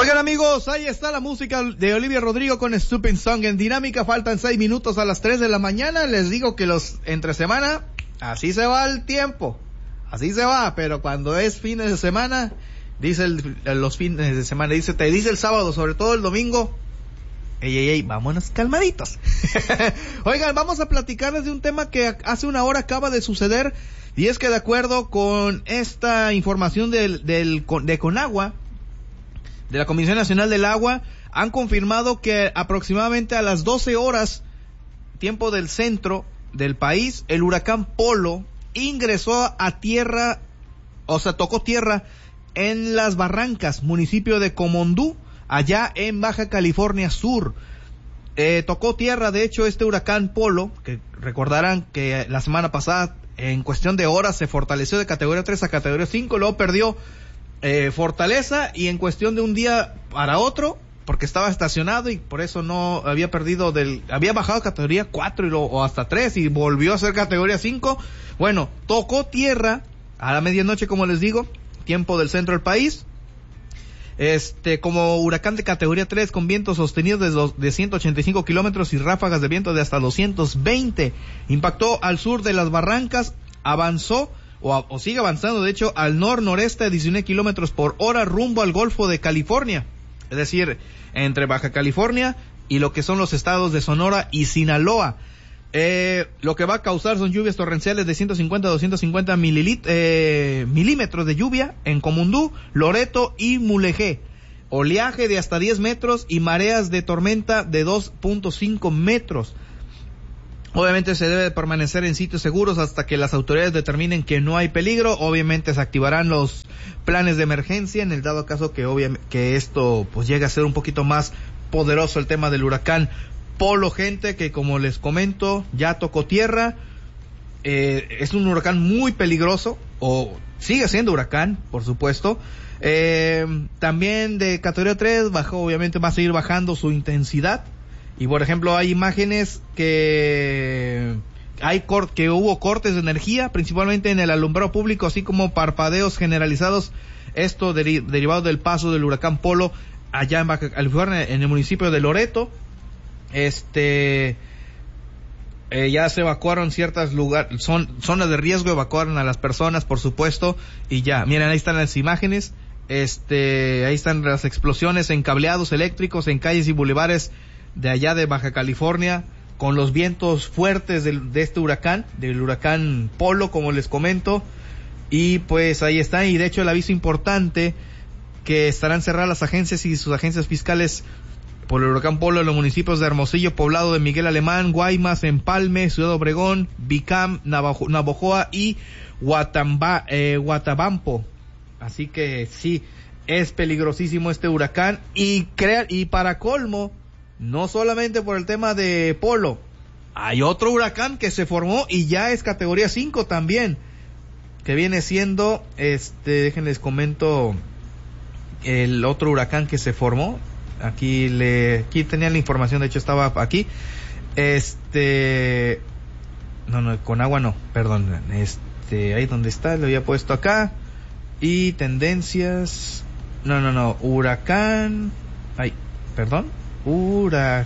Oigan amigos, ahí está la música de Olivia Rodrigo con Stupid Song en Dinámica. Faltan 6 minutos a las 3 de la mañana. Les digo que los entre semana, así se va el tiempo. Así se va, pero cuando es fines de semana, dice los fines de semana, te dice el sábado, sobre todo el domingo, ey, vámonos calmaditos. Oigan, vamos a platicarles de un tema que hace una hora acaba de suceder, y es que de acuerdo con esta información de Conagua, de la Comisión Nacional del Agua, han confirmado que aproximadamente a las 12 horas, tiempo del centro del país, el huracán Polo ingresó a tierra, tocó tierra en Las Barrancas, municipio de Comondú, allá en Baja California Sur. Tocó tierra, de hecho, este huracán Polo, que recordarán que la semana pasada, en cuestión de horas, se fortaleció de categoría 3 a categoría 5, luego perdió fortaleza, y en cuestión de un día para otro, porque estaba estacionado y por eso no había había bajado a categoría 4 o hasta 3 y volvió a ser categoría 5. Bueno, tocó tierra a la medianoche, como les digo, tiempo del centro del país, como huracán de categoría 3 con vientos sostenidos de 185 kilómetros y ráfagas de viento de hasta 220. Impactó al sur de Las Barrancas, avanzó o sigue avanzando, de hecho, al noreste a 19 kilómetros por hora rumbo al Golfo de California, es decir, entre Baja California y lo que son los estados de Sonora y Sinaloa. Lo que va a causar son lluvias torrenciales de 150 a 250 milímetros de lluvia en Comondú, Loreto y Mulegé. Oleaje de hasta 10 metros y mareas de tormenta de 2.5 metros. Obviamente se debe permanecer en sitios seguros hasta que las autoridades determinen que no hay peligro. Obviamente se activarán los planes de emergencia en el dado caso que esto pues llegue a ser un poquito más poderoso, el tema del huracán Polo, gente, que como les comento ya tocó tierra. Es un huracán muy peligroso, o sigue siendo huracán, por supuesto. También de categoría 3 obviamente va a seguir bajando su intensidad. Y por ejemplo hay imágenes que hubo cortes de energía, principalmente en el alumbrado público, así como parpadeos generalizados, esto derivado del paso del huracán Polo allá en Baja California, en el municipio de Loreto. Ya se evacuaron ciertas zonas de riesgo, evacuaron a las personas, por supuesto, y ya, miren, ahí están las imágenes, ahí están las explosiones en cableados eléctricos en calles y bulevares de allá de Baja California, con los vientos fuertes de este huracán, del huracán Polo, como les comento, y pues ahí está. Y de hecho el aviso importante, que estarán cerradas las agencias y sus agencias fiscales por el huracán Polo en los municipios de Hermosillo, Poblado de Miguel Alemán, Guaymas, Empalme, Ciudad Obregón, Bicam, Navojoa y Guatabampo. Así que sí, es peligrosísimo este huracán, y para colmo, no solamente por el tema de Polo, hay otro huracán que se formó y ya es categoría 5 también, que viene siendo, déjenles comento el otro huracán que se formó. Aquí tenía la información, de hecho estaba aquí. No, Conagua no, perdón. Ahí donde está, lo había puesto acá. Y tendencias. No, huracán. Huracán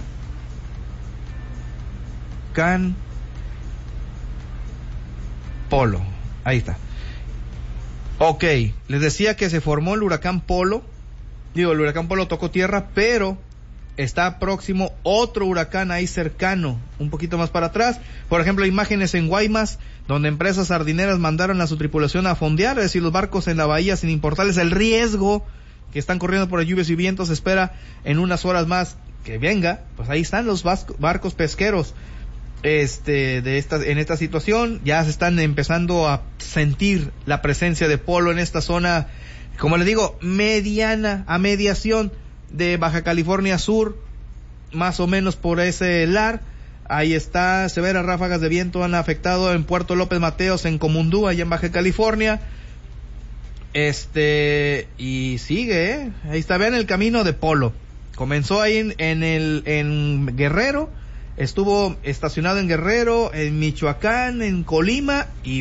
Polo. Ahí está. Ok, les decía que se formó el huracán Polo. El huracán Polo tocó tierra, pero está próximo otro huracán ahí cercano, un poquito más para atrás. Por ejemplo, imágenes en Guaymas, donde empresas sardineras mandaron a su tripulación a fondear, es decir, los barcos en la bahía, sin importarles el riesgo que están corriendo por las lluvias y vientos. Se espera en unas horas más que venga, pues ahí están los barcos pesqueros. En esta situación ya se están empezando a sentir la presencia de Polo en esta zona, como les digo, mediana a mediación de Baja California Sur, más o menos por ese lar. Ahí está, severas ráfagas de viento han afectado en Puerto López Mateos, en Comondú, allá en Baja California. Y sigue, ahí está, vean el camino de Polo. Comenzó ahí en Guerrero, estuvo estacionado en Guerrero, en Michoacán, en Colima, y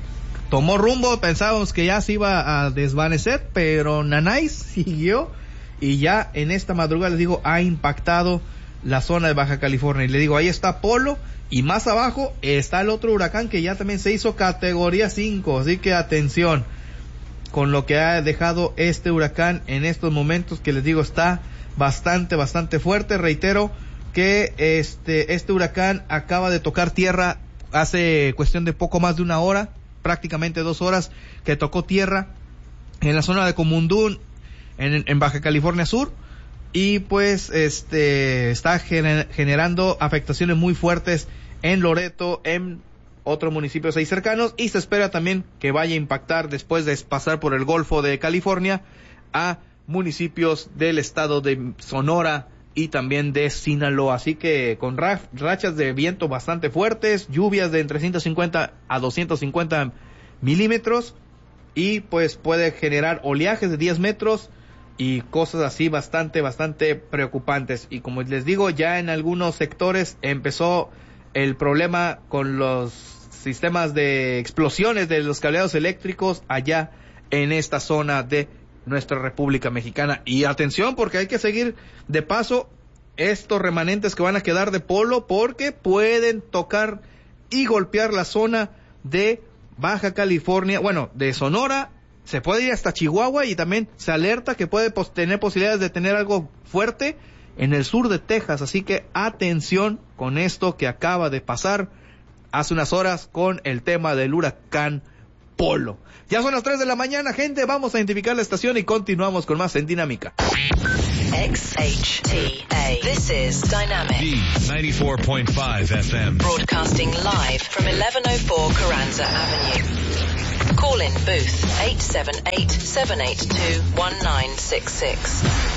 tomó rumbo. Pensábamos que ya se iba a desvanecer, pero nanay siguió y ya en esta madrugada, les digo, ha impactado la zona de Baja California. Y le digo, ahí está Polo, y más abajo está el otro huracán que ya también se hizo categoría 5, así que atención con lo que ha dejado este huracán en estos momentos, que les digo está bastante fuerte. Reitero que este huracán acaba de tocar tierra hace cuestión de poco más de una hora, prácticamente 2 horas que tocó tierra en la zona de Comundún, en Baja California Sur, y pues está generando afectaciones muy fuertes en Loreto, en otros municipios ahí cercanos, y se espera también que vaya a impactar después de pasar por el Golfo de California a municipios del estado de Sonora y también de Sinaloa. Así que con rachas de viento bastante fuertes, lluvias de entre 150 a 250 milímetros, y pues puede generar oleajes de 10 metros y cosas así bastante preocupantes. Y como les digo, ya en algunos sectores empezó el problema con los sistemas de explosiones de los cableados eléctricos allá en esta zona de nuestra República Mexicana. Y atención, porque hay que seguir de paso estos remanentes que van a quedar de Polo, porque pueden tocar y golpear la zona de Baja California, bueno, de Sonora, se puede ir hasta Chihuahua, y también se alerta que puede tener posibilidades de tener algo fuerte en el sur de Texas. Así que atención con esto que acaba de pasar hace unas horas con el tema del huracán Polo. Ya son las 3 de la mañana, gente, vamos a identificar la estación y continuamos con más en Dinámica. XHTA. This is Dynamic. D94.5 FM. Broadcasting live from 1104 Carranza Avenue. Call in booth 878-782-1966.